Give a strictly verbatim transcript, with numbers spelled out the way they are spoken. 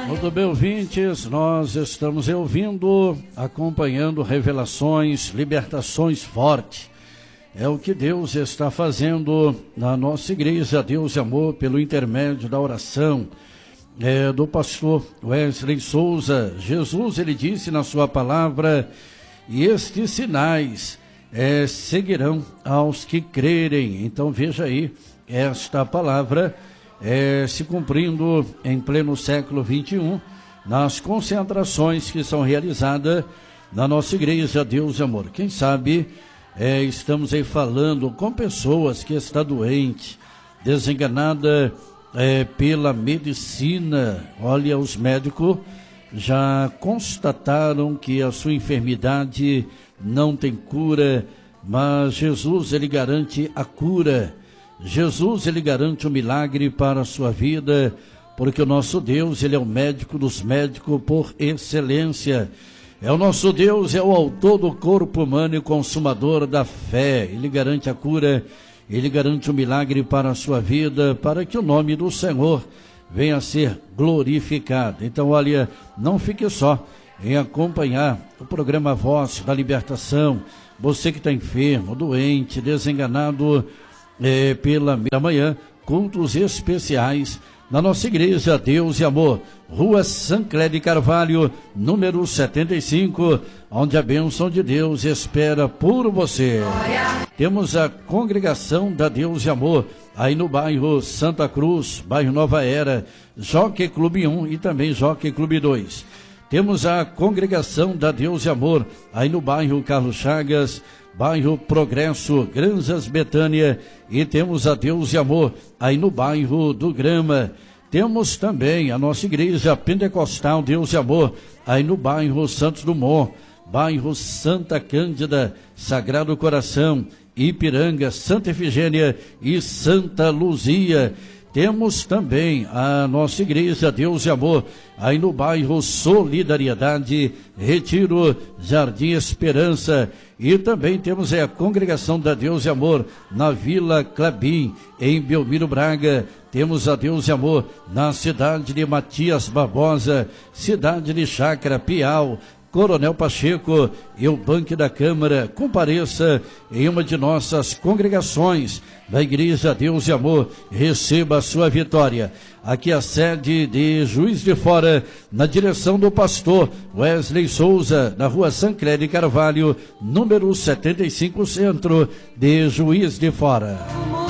Muito bem, ouvintes, nós estamos ouvindo, acompanhando revelações, libertações fortes. É o que Deus está fazendo na nossa igreja, Deus e Amor, pelo intermédio da oração é, do pastor Wesley Souza. Jesus, ele disse na sua palavra, e estes sinais é, seguirão aos que crerem. Então veja aí, esta palavra É, se cumprindo em pleno século vinte e um, nas concentrações que são realizadas na nossa igreja Deus e Amor. Quem sabe é, estamos aí falando com pessoas que estão doentes, desenganada é, pela medicina. Olha, os médicos já constataram que a sua enfermidade não tem cura, mas Jesus, ele garante a cura. Jesus, ele garante o milagre para a sua vida, porque o nosso Deus, ele é o médico dos médicos por excelência. É o nosso Deus, é o autor do corpo humano e consumador da fé. Ele garante a cura, ele garante o milagre para a sua vida, para que o nome do Senhor venha a ser glorificado. Então, olha, não fique só em acompanhar o programa Voz da Libertação. Você que está enfermo, doente, desenganado, É, pela manhã, cultos especiais na nossa igreja Deus e Amor, Rua Sancler de Carvalho, número setenta e cinco, onde a bênção de Deus espera por você. Temos a congregação da Deus e Amor aí no bairro Santa Cruz, bairro Nova Era, Jockey Clube um e também Jockey Clube dois. Temos a congregação da Deus e Amor aí no bairro Carlos Chagas, bairro Progresso, Granjas Betânia, e temos a Deus e Amor aí no bairro do Grama. Temos também a nossa igreja pentecostal Deus e Amor aí no bairro Santos Dumont, bairro Santa Cândida, Sagrado Coração, Ipiranga, Santa Efigênia e Santa Luzia. Temos também a nossa igreja Deus e Amor aí no bairro Solidariedade, Retiro, Jardim Esperança. E também temos a congregação da Deus e Amor na Vila Clabim, em Belmiro Braga. Temos a Deus e Amor na cidade de Matias Barbosa, cidade de Chácara Piau, Coronel Pacheco e o Banco da Câmara. Compareça em uma de nossas congregações da Igreja Deus e Amor, receba a sua vitória. Aqui a sede de Juiz de Fora, na direção do pastor Wesley Souza, na Rua Sancler de Carvalho, número setenta e cinco, centro de Juiz de Fora.